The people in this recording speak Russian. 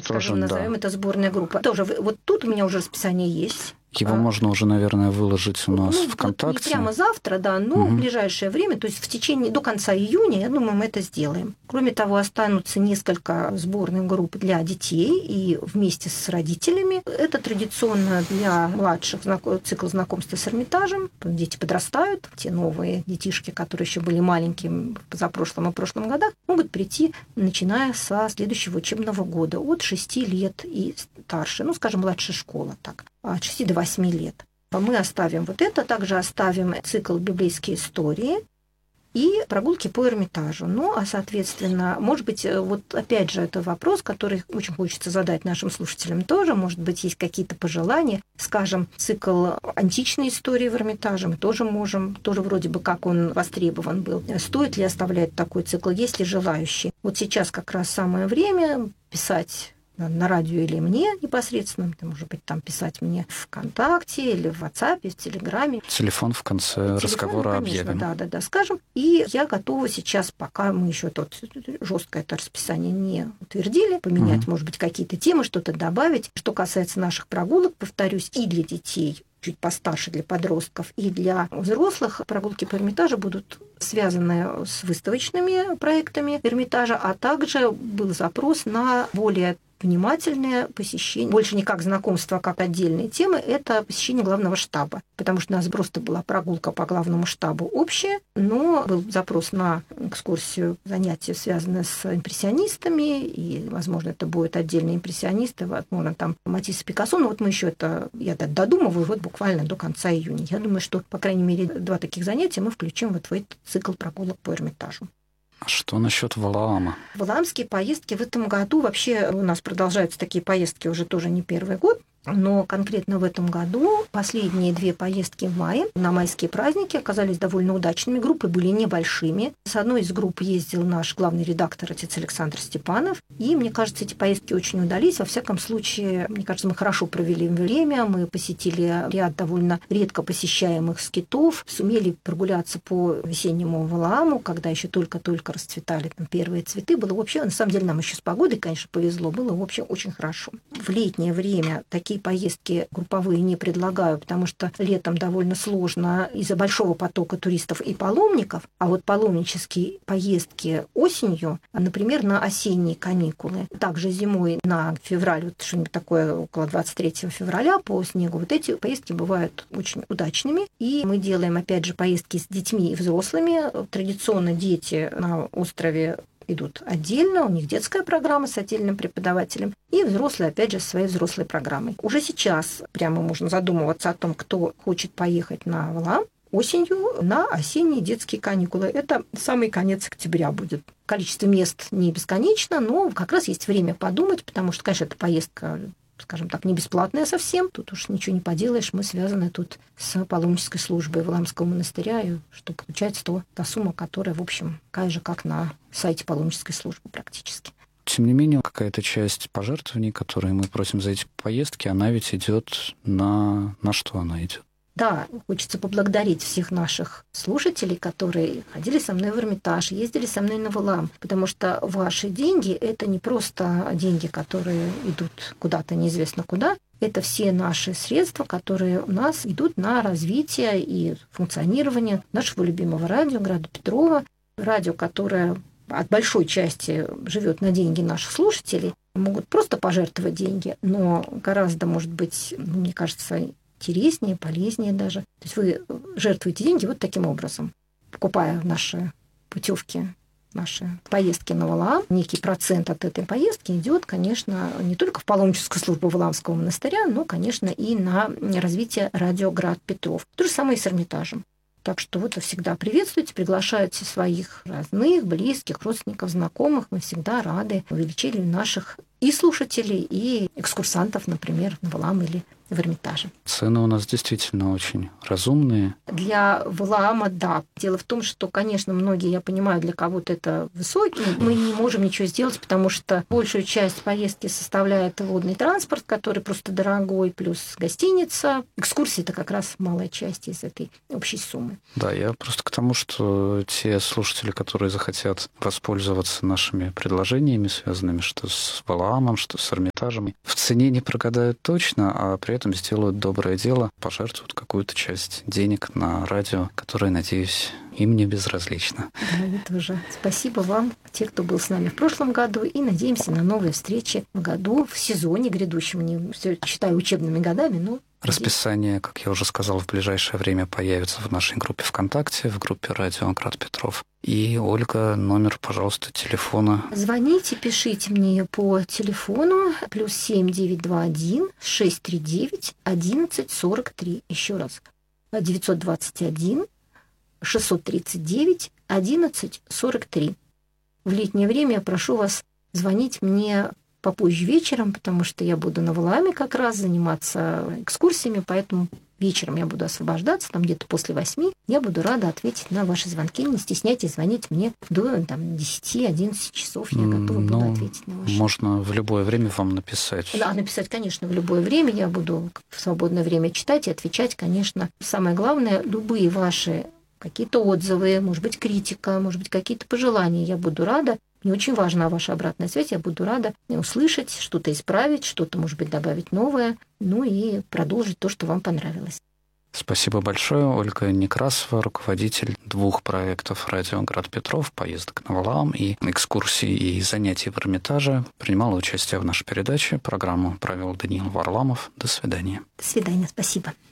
скажем, назовем это сборная группа. Тоже вот тут у меня уже расписание есть. Его можно уже, наверное, выложить у нас ВКонтакте. Вот не прямо завтра, да, но в ближайшее время, то есть в течение до конца июня, я думаю, мы это сделаем. Кроме того, останутся несколько сборных групп для детей и вместе с родителями. Это традиционно для младших цикл знакомства с Эрмитажем. Дети подрастают, те новые детишки, которые еще были маленькими в позапрошлом и прошлом годах, могут прийти, начиная со следующего учебного года, от 6 лет и старше, ну, скажем, младшая школа, так, от 6 до 8 лет. Мы оставим вот это, также оставим цикл «Библейские истории» и прогулки по Эрмитажу. Ну, а, соответственно, может быть, вот опять же, это вопрос, который очень хочется задать нашим слушателям тоже. Может быть, есть какие-то пожелания. Скажем, цикл античной истории в Эрмитаже мы тоже можем, тоже вроде бы как он востребован был. Стоит ли оставлять такой цикл, есть ли желающие? Вот сейчас как раз самое время писать на радио или мне непосредственно, может быть, там писать мне ВКонтакте или в WhatsApp, в Телеграме. Телефон в конце разговора конечно, объявим. Да, скажем. И я готова сейчас, пока мы еще тут жесткое это расписание не утвердили, поменять, может быть, какие-то темы, что-то добавить. Что касается наших прогулок, повторюсь, и для детей, чуть постарше, для подростков, и для взрослых прогулки по Эрмитажу будут связаны с выставочными проектами Эрмитажа, а также был запрос на более внимательное посещение, больше не как знакомство, а как отдельные темы, это посещение главного штаба. Потому что у нас просто была прогулка по главному штабу общая, но был запрос на экскурсию, занятия, связанные с импрессионистами, и, возможно, это будут отдельные импрессионисты, возможно, там Матисс и Пикассо, но вот мы еще это, я додумываю, вот буквально до конца июня. Я думаю, что, по крайней мере, 2 таких занятия мы включим вот в этот цикл прогулок по Эрмитажу. А что насчет Валаама? Валаамские поездки в этом году, вообще у нас продолжаются такие поездки уже тоже не первый год, но конкретно в этом году последние 2 поездки в мае на майские праздники оказались довольно удачными. Группы были небольшими. С одной из групп ездил наш главный редактор, отец Александр Степанов. И, мне кажется, эти поездки очень удались. Во всяком случае, мне кажется, мы хорошо провели время. Мы посетили ряд довольно редко посещаемых скитов. Сумели прогуляться по весеннему Валааму, когда еще только-только расцветали там первые цветы. Было вообще, на самом деле, нам еще с погодой, конечно, повезло. Было, в общем, очень хорошо. В летнее время такие поездки групповые не предлагаю, потому что летом довольно сложно из-за большого потока туристов и паломников, а вот паломнические поездки осенью, например, на осенние каникулы, также зимой на февраль, вот что-нибудь такое около 23 февраля по снегу, вот эти поездки бывают очень удачными. И мы делаем, опять же, поездки с детьми и взрослыми. Традиционно дети на острове идут отдельно, у них детская программа с отдельным преподавателем, и взрослые, опять же, со своей взрослой программой. Уже сейчас прямо можно задумываться о том, кто хочет поехать на Валаам осенью на осенние детские каникулы. Это самый конец октября будет. Количество мест не бесконечно, но как раз есть время подумать, потому что, конечно, эта поездка, скажем так, не бесплатная совсем. Тут уж ничего не поделаешь. Мы связаны тут с паломнической службой Валаамского монастыря, и что получается та сумма, которая, в общем, такая же, как на сайте паломнической службы практически. Тем не менее, какая-то часть пожертвований, которые мы просим за эти поездки, она ведь идет на что она идет? Да, хочется поблагодарить всех наших слушателей, которые ходили со мной в Эрмитаж, ездили со мной на Валаам, потому что ваши деньги – это не просто деньги, которые идут куда-то неизвестно куда, это все наши средства, которые у нас идут на развитие и функционирование нашего любимого радио «Града Петрова», радио, которое от большой части живет на деньги наших слушателей, могут просто пожертвовать деньги, но гораздо, может быть, мне кажется, интереснее, полезнее даже. То есть вы жертвуете деньги вот таким образом, покупая наши путевки, наши поездки на Валаам. Некий процент от этой поездки идет, конечно, не только в паломническую службу Валаамского монастыря, но, конечно, и на развитие радио «Град Петров». То же самое и с Эрмитажем. Так что вот вы всегда приветствуйте, приглашайте своих родных, близких, родственников, знакомых. Мы всегда рады увеличению наших и слушателей, и экскурсантов, например, на Валаам или в Эрмитаже. Цены у нас действительно очень разумные. Для Валаама, да. Дело в том, что, конечно, многие, я понимаю, для кого-то это высокие. Мы не можем ничего сделать, потому что большую часть поездки составляет водный транспорт, который просто дорогой, плюс гостиница. Экскурсии – это как раз малая часть из этой общей суммы. Да, я просто к тому, что те слушатели, которые захотят воспользоваться нашими предложениями, связанными что с Валаамом, Варлаамом, что с Эрмитажем. В цене не прогадают точно, а при этом сделают доброе дело, пожертвуют какую-то часть денег на радио, которое, надеюсь, им не безразлично. Да, я тоже. Спасибо вам, те, кто был с нами в прошлом году, и надеемся на новые встречи в году, в сезоне грядущем. Не все считаю учебными годами, но... Расписание, как я уже сказал, в ближайшее время появится в нашей группе ВКонтакте, в группе «Радио Град Петров». И, Ольга, номер, пожалуйста, телефона. Звоните, пишите мне по телефону +7 921 639 1143. Еще раз. 921 639 1143. В летнее время я прошу вас звонить мне попозже вечером, потому что я буду на Валааме как раз заниматься экскурсиями, поэтому вечером я буду освобождаться, там где-то после 8. Я буду рада ответить на ваши звонки. Не стесняйтесь звонить мне до 10-11 часов. Я готова буду ответить на ваши. Можно в любое время вам написать. Да, написать, конечно, в любое время. Я буду в свободное время читать и отвечать, конечно. Самое главное, любые ваши какие-то отзывы, может быть, критика, может быть, какие-то пожелания. Я буду рада. Мне очень важна ваша обратная связь. Я буду рада услышать, что-то исправить, что-то, может быть, добавить новое, ну и продолжить то, что вам понравилось. Спасибо большое. Ольга Некрасова, руководитель 2 проектов «Радио Град Петров», поездок на Валаам и экскурсий и занятий в Эрмитаже, принимала участие в нашей передаче. Программу провел Даниил Варламов. До свидания. До свидания. Спасибо.